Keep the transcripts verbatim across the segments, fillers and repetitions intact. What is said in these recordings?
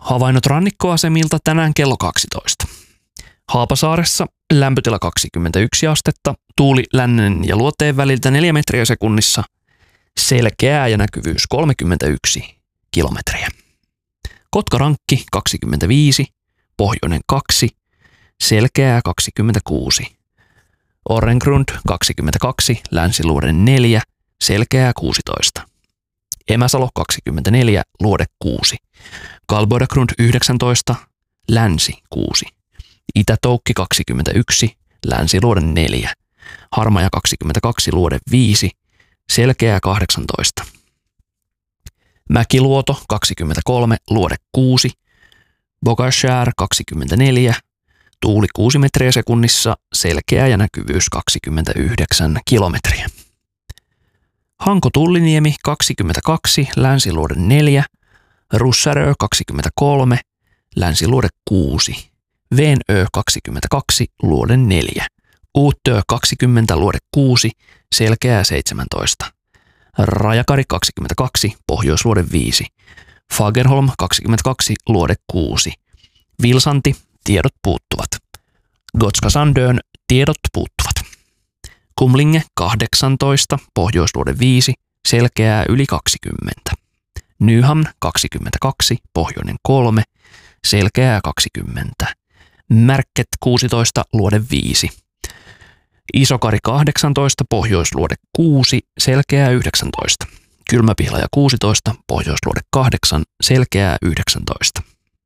Havainnot rannikkoasemilta tänään kello kaksitoista. Haapasaaressa lämpötila kaksikymmentäyksi astetta, tuuli lännen ja luoteen väliltä neljä metriä sekunnissa, selkeää ja näkyvyys kolmekymmentäyksi kilometriä. Kotkarankki kaksikymmentäviisi, pohjoinen kaksi, selkeää kaksikymmentäkuusi. Orrengrund kaksikymmentäkaksi, länsiluoden neljä, selkeää kuusitoista. Emäsalo kaksikymmentäneljä, luode kuusi. Kalbodagrund yhdeksäntoista, länsi kuusi. Itätoukki kaksikymmentäyksi, länsiluode neljä. Harmaja kaksikymmentäkaksi, luode viisi, selkeää kahdeksantoista. Mäkiluoto kaksikymmentäkolme, luode kuusi. Bogashär kaksikymmentäneljä, tuuli kuusi metriä sekunnissa, selkeä ja näkyvyys kaksikymmentäyhdeksän kilometriä. Hanko-Tulliniemi kaksikymmentäkaksi, länsiluode neljä, Russärö kaksikymmentäkolme, länsiluode kuusi, Venö kaksikymmentäkaksi, luode neljä, Uutö kaksikymmentä, luode kuusi, selkeää seitsemäntoista, Rajakari kaksikymmentäkaksi, pohjoisluode viisi, Fagerholm kaksikymmentäkaksi, luode kuusi, Vilsanti, tiedot puuttuvat, Gotska Sandön, tiedot puuttuvat. Kumlinge kahdeksantoista, pohjoisluode viisi, selkeää yli kaksikymmentä. Nyhamn kaksikymmentäkaksi, pohjoinen kolme, selkeää kaksikymmentä. Märket kuusitoista, luode viisi. Isokari kahdeksantoista, pohjoisluode kuusi, selkeää yhdeksäntoista. Kylmäpihlaja kuusitoista, pohjoisluode kahdeksan, selkeää yhdeksäntoista.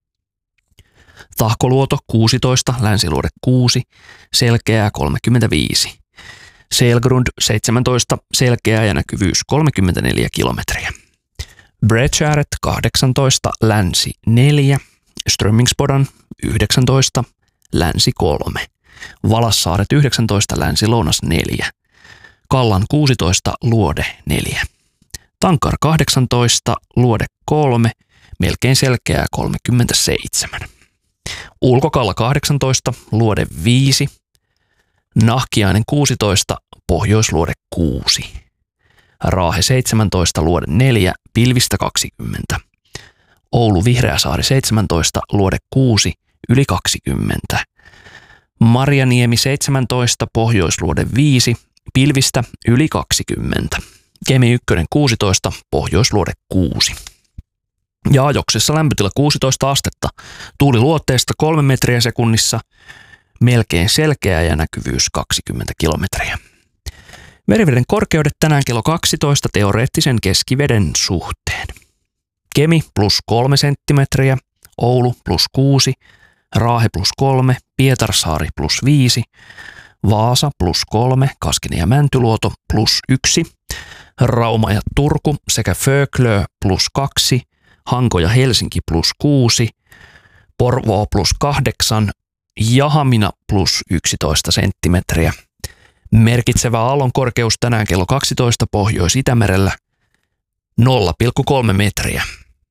Tahkoluoto kuusitoista, länsiluode kuusi, selkeää kolmekymmentäviisi. Selgrund seitsemäntoista, selkeää ja näkyvyys kolmekymmentäneljä kilometriä. Bredskäret kahdeksantoista, länsi neljä, Strömmingsbodan yhdeksäntoista, länsi kolme, Valassaaret yhdeksäntoista, länsi-lounas neljä, Kallan kuusitoista, luode neljä, Tankar kahdeksantoista, luode kolme, melkein selkeää kolmekymmentäseitsemän, Ulkokalla kahdeksantoista, luode viisi, Nahkiainen kuusitoista, pohjoisluode kuusi. Raahe seitsemäntoista, luode neljä, pilvistä kaksikymmentä. Oulu Vihreäsaari seitsemäntoista, luode kuusi, yli kaksikymmentä. Marjaniemi seitsemäntoista, pohjoisluode viisi, pilvistä yli kaksikymmentä. Kemi yksi kuusitoista, pohjoisluode kuusi. Jaajoksessa lämpötila kuusitoista astetta, tuuli luoteesta kolme metriä sekunnissa, melkein selkeä ja näkyvyys kaksikymmentä kilometriä. Meriveden korkeudet tänään kello kaksitoista teoreettisen keskiveden suhteen. Kemi plus kolme senttimetriä, Oulu plus kuusi, Raahe plus kolme, Pietarsaari plus viisi, Vaasa plus kolme, Kaskinen ja Mäntyluoto plus yksi, Rauma ja Turku sekä Föglö plus kaksi, Hanko ja Helsinki plus kuusi, Porvoo plus kahdeksan, ja Hamina plus yksitoista senttimetriä. Merkitsevä aallon korkeus tänään kello kaksitoista Pohjois-Itämerellä nolla pilkku kolme metriä.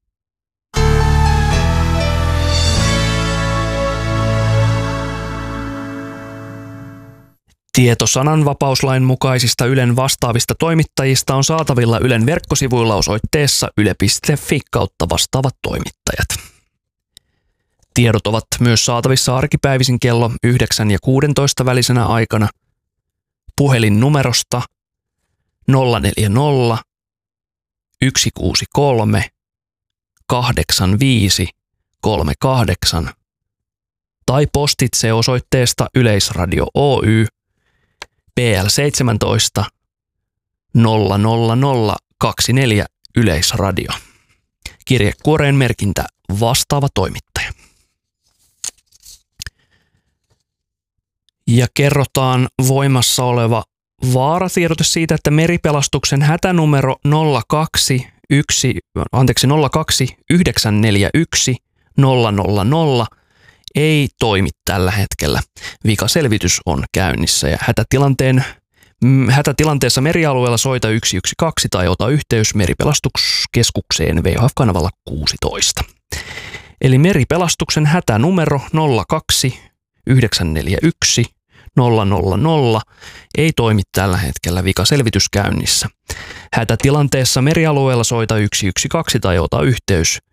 Tieto sananvapauslain mukaisista Ylen vastaavista toimittajista on saatavilla Ylen verkkosivuilla osoitteessa yle piste fi kautta vastaavat toimittajat. Tiedot ovat myös saatavissa arkipäivisin kello yhdeksän ja kuusitoista välisenä aikana puhelinnumerosta nolla neljä nolla, yksi kuusi kolme, kahdeksan viisi kolme kahdeksan tai postitse osoitteesta Yleisradio Oy P L seitsemäntoista nolla nolla nolla kaksikymmentäneljä Yleisradio. Kirjekuoreen merkintä vastaava toimittaja. Ja kerrotaan voimassa oleva vaaratiedote siitä, että meripelastuksen hätänumero nolla kaksi yksi, anteeksi, nolla kaksi yhdeksän neljä yksi nolla nolla nolla ei toimi tällä hetkellä. Vikaselvitys on käynnissä ja hätätilanteen, hätätilanteessa merialueella soita yksi yksi kaksi tai ota yhteys meripelastuskeskukseen V H F-kanavalla kuusitoista. Eli meripelastuksen hätänumero nolla kaksi yhdeksän neljä yksi nolla nolla nolla ei toimi tällä hetkellä, vikaselvitys käynnissä. Hätätilanteessa merialueella soita yksi yksi kaksi tai ota yhteys